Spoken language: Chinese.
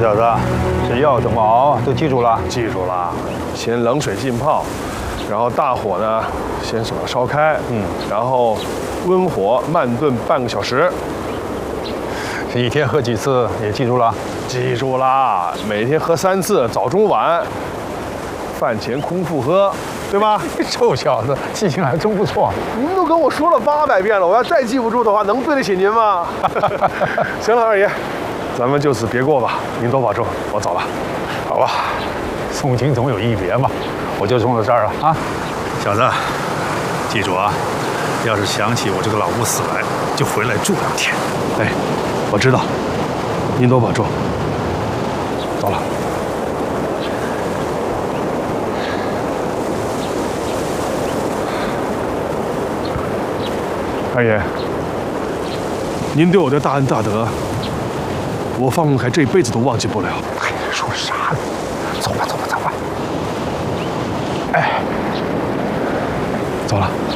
小子，这药怎么熬都记住了？ 记住了，先冷水浸泡，然后大火呢先把它烧开，然后温火慢炖半个小时。 这一天喝几次也记住了？ 记住啦，每天喝3次，早中晚，饭前空腹喝，对吧？ 臭小子，记性还真不错。 您都跟我说了800遍了，我要再记不住的话，能对得起您吗？行了，二爷，咱们就此别过吧，您多保重，我走了。 好吧，送行总有一别嘛，我就送到这儿了啊。小子，记住啊，要是想起我这个老不死来，就回来住2天。 哎，我知道，您多保重，走了。二爷，您对我的大恩大德，我放不开，这辈子都忘记不了。 哎，说啥呢？走吧，走吧，走吧。哎， 走了。